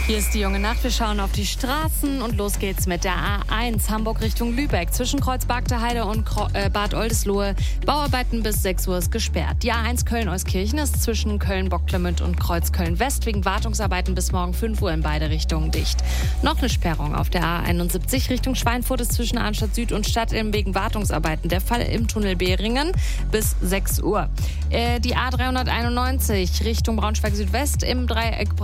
Hier ist die junge Nacht. Wir schauen auf die Straßen und los geht's mit der A1 Hamburg Richtung Lübeck. Zwischen Kreuz-Bagde Heide und Bad Oldesloe Bauarbeiten bis 6 Uhr ist gesperrt. Die A1 Köln-Euskirchen ist zwischen Köln-Bocklemünd und Kreuz-Köln-West wegen Wartungsarbeiten bis morgen 5 Uhr in beide Richtungen dicht. Noch eine Sperrung auf der A71 Richtung Schweinfurt ist zwischen Arnstadt Süd und Stadtilm wegen Wartungsarbeiten. Der Fall im Tunnel Behringen bis 6 Uhr. Die A391 Richtung Braunschweig Südwest im Dreieck